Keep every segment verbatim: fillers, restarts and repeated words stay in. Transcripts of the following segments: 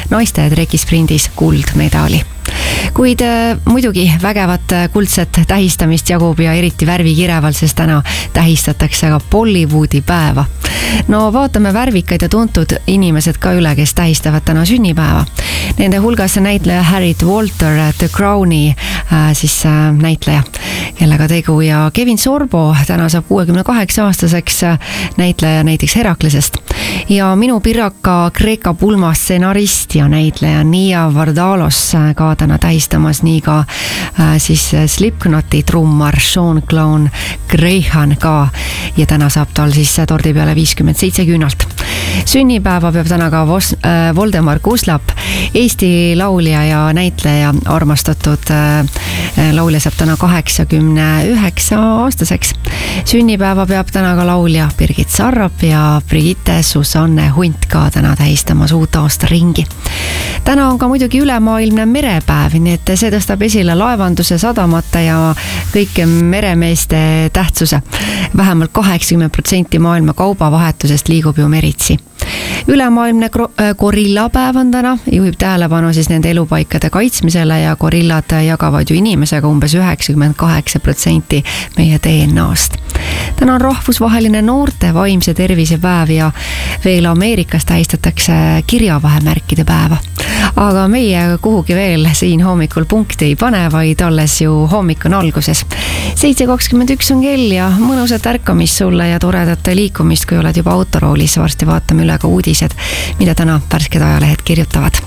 naiste trekisprindis kuldmedali. Kuid muidugi vägevat kuldset tähistamist jagub ja eriti värvikirevalt, sest täna tähistatakse ka Bollywoodi päeva. No vaatame värvikaid ja tuntud inimesed ka üle, kes tähistavad täna sünnipäeva. Nende hulgas näitleja Harriet Walter, The Crowni äh, siis äh, näitleja, kellega tegu, ja Kevin Sorbo täna saab kuuekümne kaheksa aastaseks näitleja näiteks Heraklesest. Ja minu piraka Kreeka pulma stsenarist ja näitleja Nia Vardalos ka täna tähistamas, nii ka äh, siis Slipknoti trummar Sean Clown Greyhan ka, ja täna saab tal siis tordi peale viiskümmend seitse küünalt. Sünnipäeva peab täna ka Vos, äh, Voldemar Kuslap, Eesti laulja ja näitleja, armastatud äh, laulja saab täna kaheksakümne üheksa aastaseks. Sünnipäeva peab täna ka laulja Birgit Sarrap ja Brigitte Susanne Hunt ka täna tähistamas uut aasta ringi. Täna on ka muidugi ülemaailmne merepäev, nii et see tõstab esile laevanduse, sadamate ja kõik meremeeste tähtsuse. Vähemalt kaheksakümmend protsenti maailma kaubavahetusest liigub ju meritsi. Ülemaailmne gorillapäev on täna, juhib tähelepanu siis nende elupaikade kaitsmisele, ja gorillad jagavad ju inimesega umbes üheksakümmend kaheksa protsenti meie D N A-st. Täna on rahvusvaheline noorte vaimse tervise päev ja veel Ameerikas tähistatakse kirjavahemärkide päeva. Aga meie kuhugi veel siin hommikul punkti ei pane, vaid alles ju hommik on alguses. seitse kakskümmend üks on kell ja mõnusat ärkamist sulle ja toredat liikumist, kui oled juba autoroolis. Varsti vaatame üle ka uudised, mida täna värsked ajalehed kirjutavad.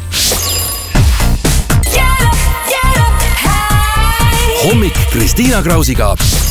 Hommik Kristiina Krausiga.